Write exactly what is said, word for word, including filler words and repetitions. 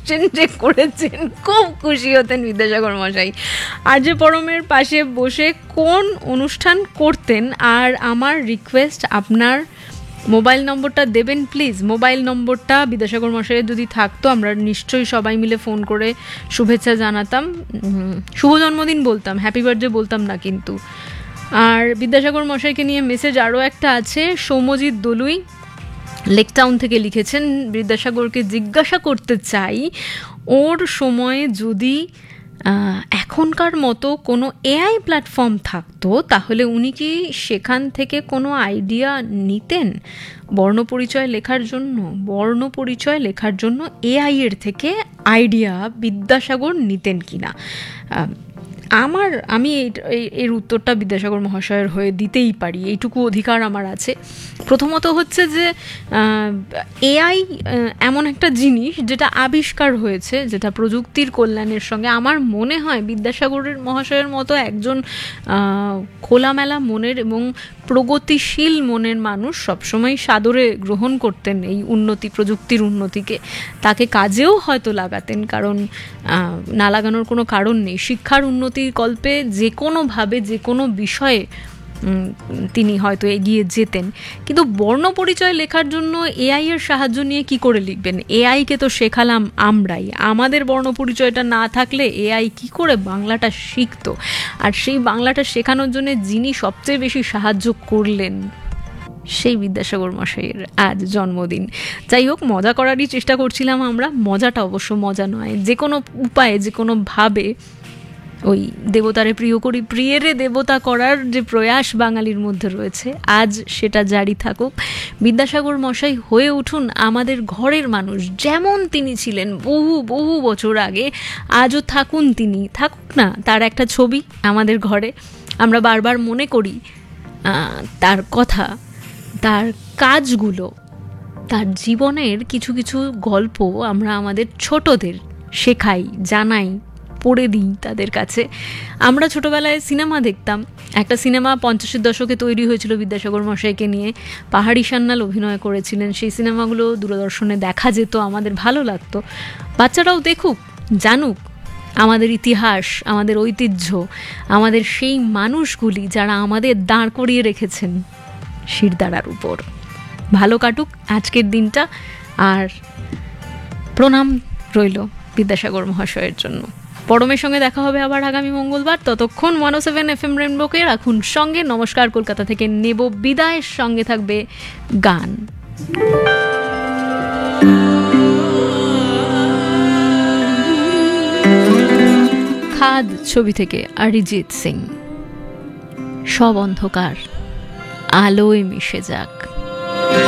Question যে করেছেন খুব খুশি হতেন বিদ্যাসাগর মশাই। আর যে পরমের পাশে বসে কোন অনুষ্ঠান করতেন, আর আমার রিকোয়েস্ট আপনার মোবাইল নম্বরটা দেবেন প্লিজ। মোবাইল নম্বরটা বিদ্যাসাগর মশাইয়ের যদি থাকতো আমরা নিশ্চয়ই সবাই মিলে ফোন করে শুভেচ্ছা জানাতাম, শুভ জন্মদিন বলতাম, হ্যাপি বার্থডে বলতাম না কিন্তু। আর বিদ্যাসাগর মশাইকে নিয়ে মেসেজ আরও একটা আছে, সৌম্যজিৎ দলুই লেকটাউন থেকে লিখেছেন, বিদ্যাসাগরকে জিজ্ঞাসা করতে চাই ওর সময়ে যদি এখনকার মতো কোনো এআই প্ল্যাটফর্ম থাকতো তাহলে উনি কি সেখান থেকে কোনো আইডিয়া নিতেন বর্ণপরিচয় লেখার জন্য? বর্ণপরিচয় লেখার জন্য এআই এর থেকে আইডিয়া বিদ্যাসাগর নিতেন কিনা? আমার আমি এর উত্তরটা বিদ্যাসাগর মহাশয়ের হয়ে দিতেই পারি, এইটুকু অধিকার আমার আছে। প্রথমত হচ্ছে যে এআই এমন একটা জিনিস যেটা আবিষ্কার হয়েছে, যেটা প্রযুক্তির কল্যাণের সঙ্গে, আমার মনে হয় বিদ্যাসাগরের মহাশয়ের মতো একজন খোলামেলা মনের এবং প্রগতিশীল মনের মানুষ সবসময় সাদরে গ্রহণ করতেন এই উন্নতি, প্রযুক্তির উন্নতিকে, তাকে কাজেও হয়তো লাগাতেন, কারণ না লাগানোর কোনো কারণ নেই। শিক্ষার উন্নতির কল্পে যে কোনোভাবে যে কোনো বিষয়ে তিনি হয়তো এগিয়ে যেতেন, কিন্তু বর্ণ পরিচয় লেখার জন্য এআই এর সাহায্য নিয়ে কি করে লিখবেন? এআইকে তো শেখালাম আমরাই, আমাদের বর্ণ পরিচয়টা না থাকলে এআই কি করে বাংলাটা শিখতো? আর সেই বাংলাটা শেখানোর জন্য যিনি সবচেয়ে বেশি সাহায্য করলেন সেই বিদ্যাসাগর মশাইয়ের আজ জন্মদিন। যাই হোক, মজা করারই চেষ্টা করছিলাম আমরা, মজাটা অবশ্য মজা নয়, যে কোনো উপায়ে যে কোনো ভাবে ওই দেবতারে প্রিয় করি, প্রিয়েরে দেবতা করার যে প্রয়াস বাঙালির মধ্যে রয়েছে আজ সেটা জারি থাকুক। বিদ্যাসাগর মশাই হয়ে উঠুন আমাদের ঘরের মানুষ, যেমন তিনি ছিলেন বহু বহু বছর আগে, আজও থাকুন তিনি, থাকুক না তার একটা ছবি আমাদের ঘরে, আমরা বারবার মনে করি তার কথা, তার কাজগুলো, তার জীবনের কিছু কিছু গল্প আমরা আমাদের ছোটদের শেখাই, জানাই, পড়ে দিই তাদের কাছে। আমরা ছোটবেলায় সিনেমা দেখতাম, একটা সিনেমা পঞ্চাশের দশকে তৈরি হয়েছিল বিদ্যাসাগর মশাইকে নিয়ে, পাহাড়ি সান্যাল অভিনয় করেছিলেন, সেই সিনেমাগুলো দূরদর্শনে দেখা যেত, আমাদের ভালো লাগতো। বাচ্চারাও দেখুক, জানুক আমাদের ইতিহাস, আমাদের ঐতিহ্য, আমাদের সেই মানুষগুলি যারা আমাদের দাঁড় করিয়ে রেখেছেন শিরদাঁড়ার উপর। ভালো কাটুক আজকের দিনটা, আর প্রণাম রইল বিদ্যাসাগর মহাশয়ের জন্য। পরমের সঙ্গে দেখা হবে আবার আগামী মঙ্গলবার, ততক্ষণ ওয়ান ও সেভেন এফ এম রেনবোকে রাখুন সঙ্গে। নমস্কার, কলকাতা থেকে নেব বিদায়ের সঙ্গে থাকবে গান। খাদ ছবি থেকে অরিজিৎ সিং। সব অন্ধকার আলোয় মিশে যাক।